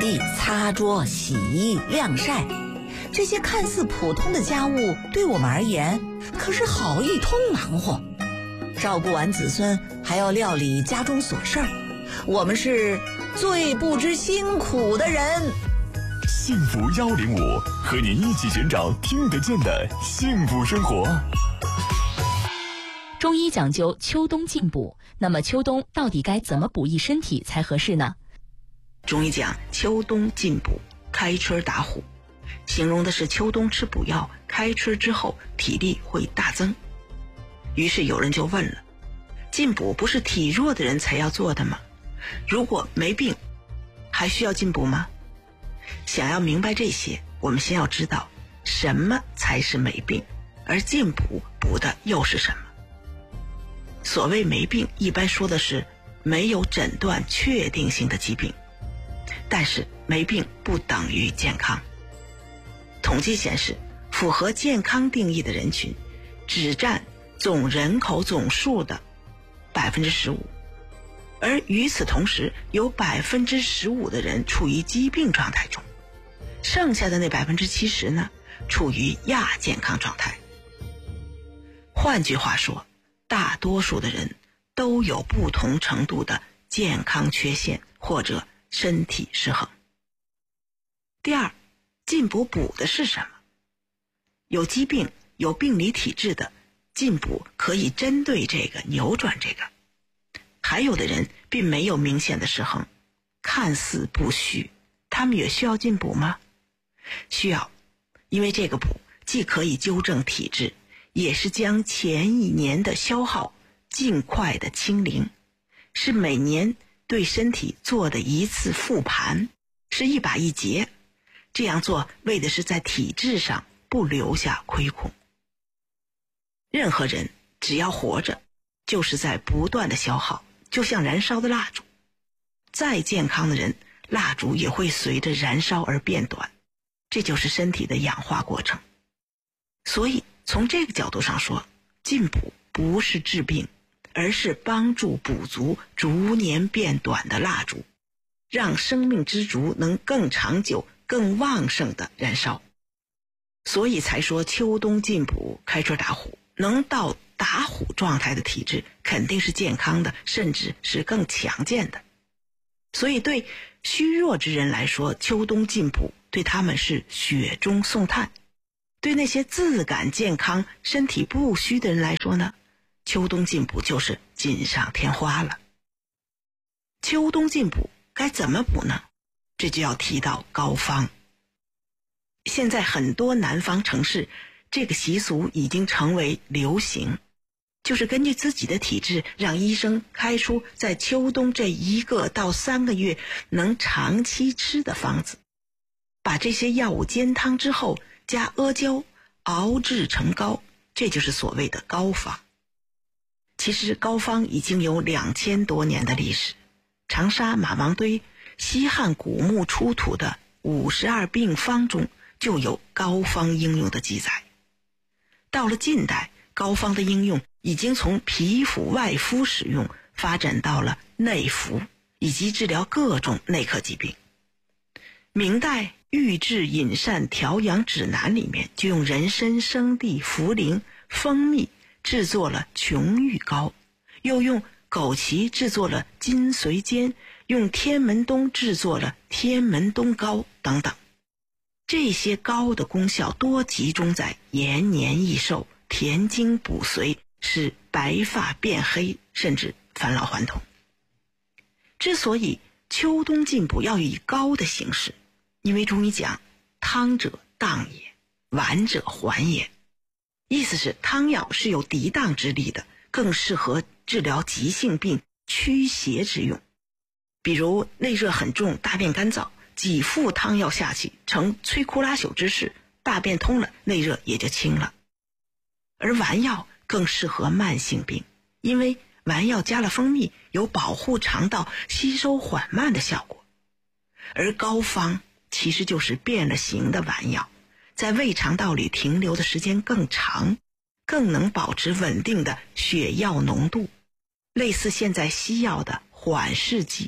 地、擦桌、洗衣、晾晒，这些看似普通的家务，对我们而言可是好一通忙活。照顾完子孙，还要料理家中琐事儿，我们是最不知辛苦的人。 幸福105，和你一起寻找听得见的幸福生活。 中医讲究秋冬进补，那么秋冬到底该怎么补益身体才合适呢？ 中医讲秋冬进补，开春打虎，形容的是秋冬吃补药，开春之后体力会大增。于是有人就问了，进补不是体弱的人才要做的吗？如果没病，还需要进补吗？想要明白这些，我们先要知道什么才是没病，而进补补的又是什么。所谓没病，一般说的是没有诊断确定性的疾病，但是没病不等于健康。统计显示，符合健康定义的人群只占总人口总数的 15%， 而与此同时有 15% 的人处于疾病状态中，剩下的那 70% 呢，处于亚健康状态。换句话说，大多数的人都有不同程度的健康缺陷或者身体失衡。第二，进补补的是什么？有疾病、有病理体质的，进补可以针对这个扭转这个。还有的人并没有明显的失衡，看似不虚，他们也需要进补吗？需要，因为这个补既可以纠正体质，也是将前一年的消耗尽快的清零，是每年对身体做的一次复盘，是一把一结。这样做为的是在体质上不留下亏空。任何人只要活着，就是在不断的消耗，就像燃烧的蜡烛。再健康的人，蜡烛也会随着燃烧而变短，这就是身体的氧化过程。所以从这个角度上说，进补不是治病，而是帮助补足逐年变短的蜡烛，让生命之烛能更长久、更旺盛的燃烧。所以才说秋冬进补，开春打虎。能到打虎状态的体质肯定是健康的，甚至是更强健的。所以对虚弱之人来说，秋冬进补对他们是雪中送炭。对那些自感健康、身体不虚的人来说呢，秋冬进补就是锦上添花了。秋冬进补该怎么补呢？这就要提到膏方。现在很多南方城市，这个习俗已经成为流行，就是根据自己的体质，让医生开出在秋冬这1个到3个月能长期吃的方子，把这些药物煎汤之后，加阿胶熬制成膏，这就是所谓的膏方。其实膏方已经有2000多年的历史，长沙马王堆西汉古墓出土的52病方中就有膏方应用的记载。到了近代，膏方的应用已经从皮肤外敷使用发展到了内服，以及治疗各种内科疾病。明代《御制饮膳调养指南》里面就用人参、生地、茯苓、蜂蜜制作了琼玉膏，又用枸杞制作了金髓煎，用天门冬制作了天门冬膏等等。这些膏的功效多集中在延年益寿、填精补髓，使白发变黑，甚至返老还童。之所以秋冬进补要以膏的形式，因为中医讲汤者当也，丸者缓也，意思是汤药是有涤荡之力的，更适合治疗急性病、驱邪之用。比如内热很重，大便干燥，几副汤药下去，呈摧枯拉朽之势，大便通了，内热也就清了。而丸药更适合慢性病，因为丸药加了蜂蜜，有保护肠道吸收缓慢的效果。而膏方其实就是变了形的丸药，在胃肠道里停留的时间更长，更能保持稳定的血药浓度，类似现在西药的缓释剂，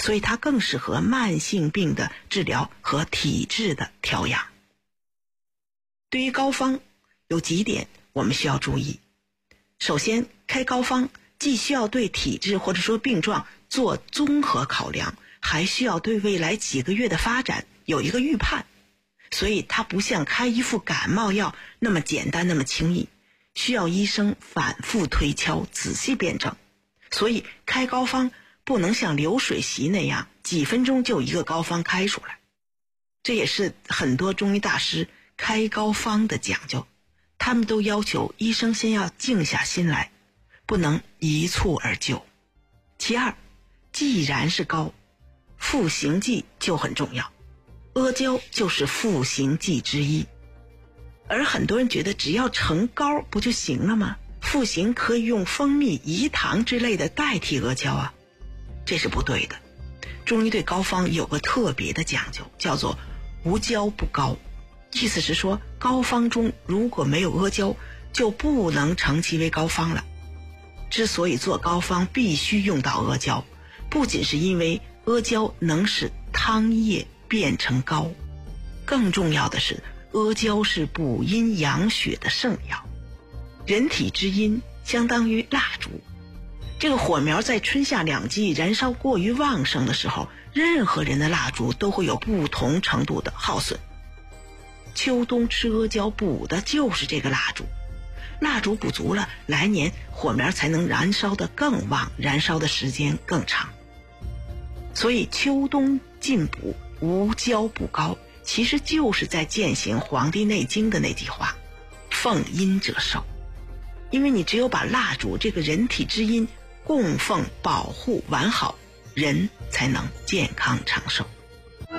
所以它更适合慢性病的治疗和体质的调养。对于膏方有几点我们需要注意。首先，开膏方既需要对体质或者说病状做综合考量，还需要对未来几个月的发展有一个预判，所以它不像开一副感冒药那么简单那么轻易，需要医生反复推敲，仔细辩证。所以开膏方不能像流水席那样几分钟就一个膏方开出来，这也是很多中医大师开膏方的讲究，他们都要求医生先要静下心来，不能一蹴而就。其二，既然是膏，赋形剂就很重要，阿胶就是赋形剂之一。而很多人觉得只要成膏不就行了吗？赋形可以用蜂蜜、饴糖之类的代替阿胶啊，这是不对的。中医对膏方有个特别的讲究，叫做无胶不膏，意思是说膏方中如果没有阿胶，就不能称其为膏方了。之所以做膏方必须用到阿胶，不仅是因为阿胶能使汤液变成膏，更重要的是阿胶是补阴养血的圣药。人体之阴相当于蜡烛，这个火苗在春夏两季燃烧过于旺盛的时候，任何人的蜡烛都会有不同程度的耗损。秋冬吃阿胶补的就是这个蜡烛，蜡烛补足了，来年火苗才能燃烧得更旺，燃烧的时间更长。所以秋冬进补无胶不膏，其实就是在践行《黄帝内经》的那句话，奉阴者寿。因为你只有把蜡烛这个人体之阴供奉保护完好，人才能健康长寿。